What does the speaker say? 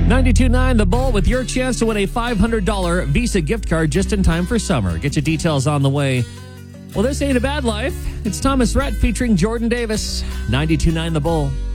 92.9 The Bull with your chance to win a $500 Visa gift card just in time for summer. Get your details on the way. Well, this ain't a bad life. It's Thomas Rhett featuring Jordan Davis. 92.9 The Bull.